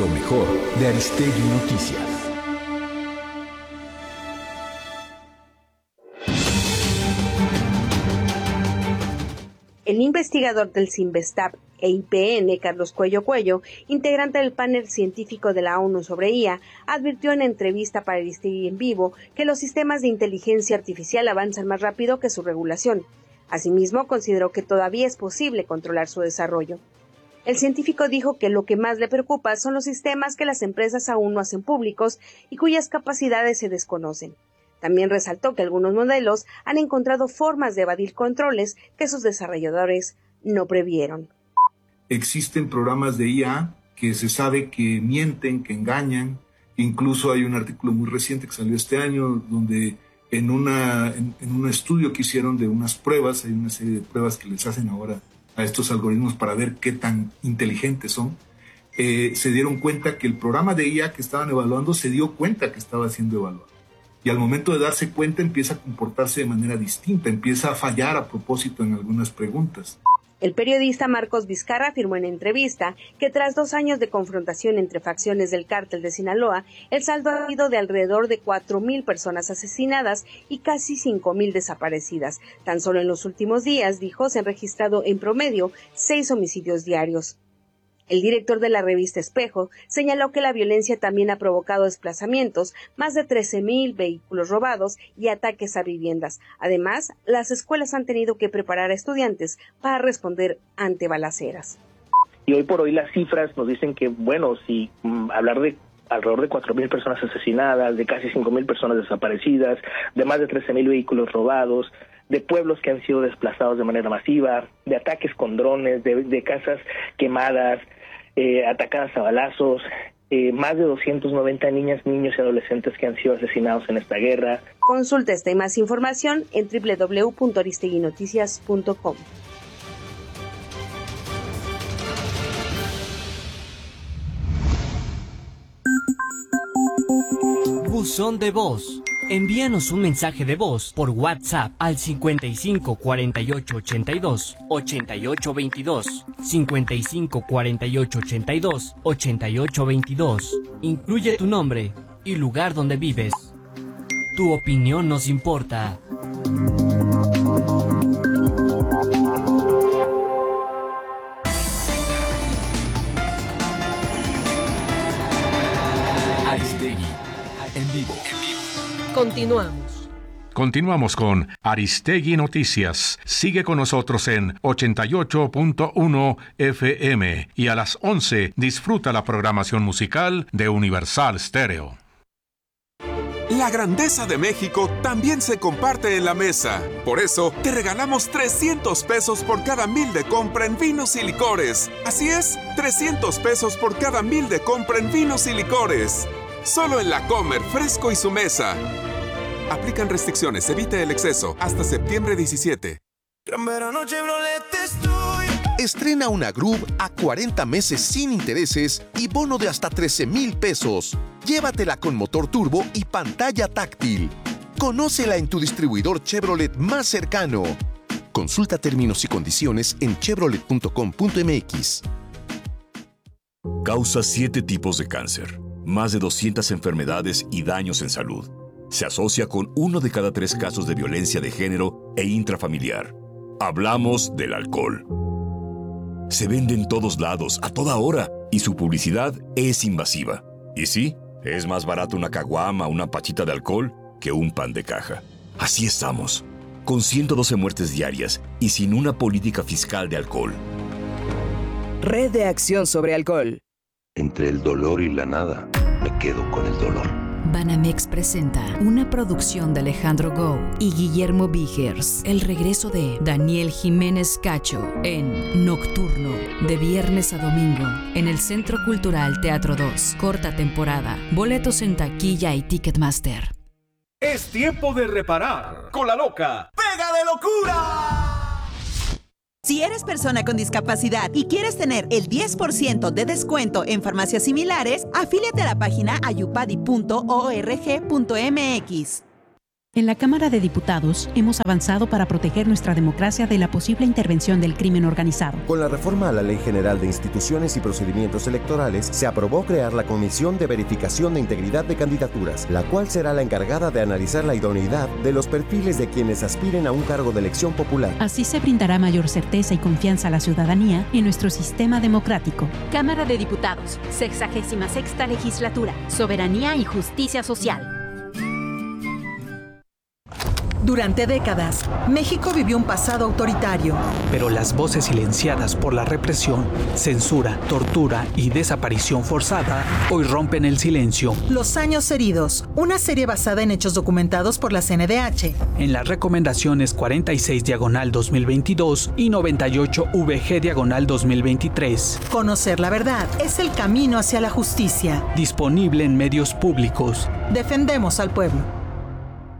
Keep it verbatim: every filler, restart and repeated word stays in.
Lo mejor de Aristegui Noticias. El investigador del CINVESTAP e I P N, Carlos Cuello Cuello, integrante del panel científico de la ONU sobre I A, advirtió en entrevista para Aristegui en Vivo que los sistemas de inteligencia artificial avanzan más rápido que su regulación. Asimismo, consideró que todavía es posible controlar su desarrollo. El científico dijo que lo que más le preocupa son los sistemas que las empresas aún no hacen públicos y cuyas capacidades se desconocen. También resaltó que algunos modelos han encontrado formas de evadir controles que sus desarrolladores no previeron. Existen programas de I A que se sabe que mienten, que engañan. Incluso hay un artículo muy reciente que salió este año donde en, una, en, en un estudio que hicieron de unas pruebas, hay una serie de pruebas que les hacen ahora a estos algoritmos para ver qué tan inteligentes son, eh, se dieron cuenta que el programa de I A que estaban evaluando se dio cuenta que estaba siendo evaluado. Y al momento de darse cuenta empieza a comportarse de manera distinta, empieza a fallar a propósito en algunas preguntas. El periodista Marcos Vizcarra afirmó en entrevista que tras dos años de confrontación entre facciones del cártel de Sinaloa, el saldo ha sido de alrededor de cuatro mil personas asesinadas y casi cinco mil desaparecidas. Tan solo en los últimos días, dijo, se han registrado en promedio seis homicidios diarios. El director de la revista Espejo señaló que la violencia también ha provocado desplazamientos, más de trece mil vehículos robados y ataques a viviendas. Además, las escuelas han tenido que preparar a estudiantes para responder ante balaceras. Y hoy por hoy las cifras nos dicen que, bueno, si um, hablar de alrededor de cuatro mil personas asesinadas, de casi cinco mil personas desaparecidas, de más de trece mil vehículos robados, de pueblos que han sido desplazados de manera masiva, de ataques con drones, de, de casas quemadas, eh, atacadas a balazos, eh, más de doscientas noventa niñas, niños y adolescentes que han sido asesinados en esta guerra. Consulta esta y más información en doble u doble u doble u punto aristegui noticias punto com. Buzón de voz. Envíanos un mensaje de voz por WhatsApp al cincuenta y cinco cuarenta y ocho ochenta y dos ochenta y ocho veintidós, cincuenta y cinco cuarenta y ocho ochenta y dos ochenta y ocho veintidós. Incluye tu nombre y lugar donde vives. Tu opinión nos importa. Aristegui en vivo. Continuamos. Continuamos con Aristegui Noticias. Sigue con nosotros en ochenta y ocho punto uno F M y a las once disfruta la programación musical de Universal Stereo. La grandeza de México también se comparte en la mesa. Por eso, te regalamos trescientos pesos por cada mil de compra en vinos y licores. Así es, trescientos pesos por cada mil de compra en vinos y licores. Solo en La Comer, Fresco y Su Mesa. Aplican restricciones, evite el exceso. Hasta septiembre diecisiete. Gran verano Chevrolet estoy. Estrena una Groove a cuarenta meses sin intereses y bono de hasta trece mil pesos. Llévatela con motor turbo y pantalla táctil. Conócela en tu distribuidor Chevrolet más cercano. Consulta términos y condiciones en chevrolet punto com punto m x. Causa siete tipos de cáncer, más de doscientas enfermedades y daños en salud. Se asocia con uno de cada tres casos de violencia de género e intrafamiliar. Hablamos del alcohol. Se vende en todos lados, a toda hora, y su publicidad es invasiva. Y sí, es más barato una caguama o una pachita de alcohol que un pan de caja. Así estamos, con ciento doce muertes diarias y sin una política fiscal de alcohol. Red de Acción sobre Alcohol. Entre el dolor y la nada, me quedo con el dolor. Banamex presenta una producción de Alejandro Gou y Guillermo Vigers. El regreso de Daniel Jiménez Cacho en Nocturno, de viernes a domingo, en el Centro Cultural Teatro dos. Corta temporada. Boletos en taquilla y Ticketmaster. Es tiempo de reparar con la loca. ¡Pega de locura! Si eres persona con discapacidad y quieres tener el diez por ciento de descuento en farmacias similares, afíliate a la página ayupadi punto org punto m x. En la Cámara de Diputados hemos avanzado para proteger nuestra democracia de la posible intervención del crimen organizado. Con la reforma a la Ley General de Instituciones y Procedimientos Electorales, se aprobó crear la Comisión de Verificación de Integridad de Candidaturas, la cual será la encargada de analizar la idoneidad de los perfiles de quienes aspiren a un cargo de elección popular. Así se brindará mayor certeza y confianza a la ciudadanía en nuestro sistema democrático. Cámara de Diputados, sexagésima sexta legislatura, soberanía y justicia social. Durante décadas, México vivió un pasado autoritario. Pero las voces silenciadas por la represión, censura, tortura y desaparición forzada hoy rompen el silencio. Los años heridos, una serie basada en hechos documentados por la C N D H. En las recomendaciones cuarenta y seis diagonal dos mil veintidós y noventa y ocho V G diagonal dos mil veintitrés. Conocer la verdad es el camino hacia la justicia. Disponible en medios públicos. Defendemos al pueblo.